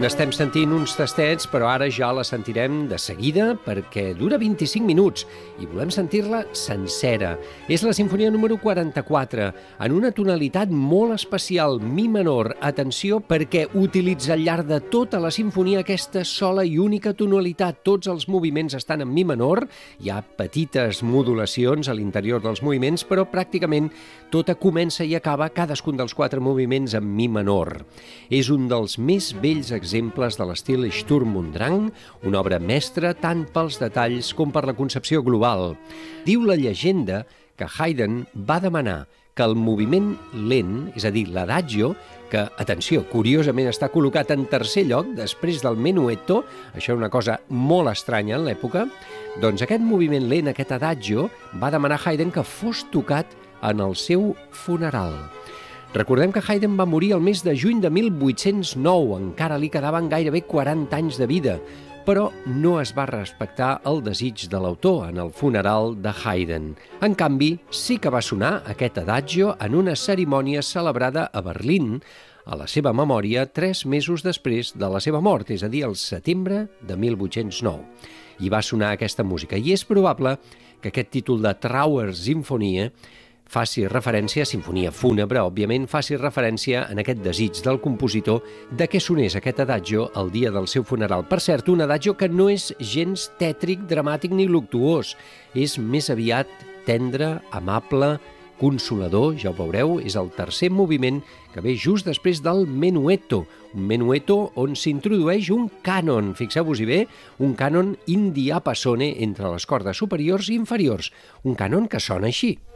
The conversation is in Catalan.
N'estem sentint uns tastets, però ara ja la sentirem de seguida perquè dura 25 minuts i volem sentir-la sencera. És la sinfonia número 44, en una tonalitat molt especial, mi menor. Atenció, perquè utilitza al llarg de tota la sinfonia aquesta sola i única tonalitat. Tots els moviments estan en mi menor, hi ha petites modulacions a l'interior dels moviments, però pràcticament tota comença i acaba cadascun dels 4 moviments en mi menor. És un dels més bells exemples de l'estil Sturm und Drang, una obra mestra tant pels detalls com per la concepció global. Diu la llegenda que Haydn va demanar que el moviment lent, és a dir, l'adagio, que, atenció, curiosament està col·locat en tercer lloc després del menuetto, això és una cosa molt estranya en l'època, doncs aquest moviment lent, aquest adagio, va demanar Haydn que fos tocat en el seu funeral. Recordem que Haydn va morir el mes de juny de 1809, encara li quedaven gairebé 40 anys de vida, però no es va respectar el desig de l'autor en el funeral de Haydn. En canvi, sí que va sonar aquest adagio en una cerimònia celebrada a Berlín a la seva memòria 3 mesos després de la seva mort, és a dir, el setembre de 1809. I va sonar aquesta música, i és probable que aquest títol de Trauersinfonie faci referència, sinfonia fúnebre, òbviament, faci referència en aquest desig del compositor de què sonés aquest adagio el dia del seu funeral. Per cert, un adagio que no és gens tètric, dramàtic ni luctuós. És més aviat tendre, amable, consolador, ja ho veureu, és el tercer moviment que ve just després del menuetto. Un menuetto on s'introdueix un cànon, fixeu-vos-hi bé, un cànon in diapasone entre les cordes superiors i inferiors. Un cànon que sona així.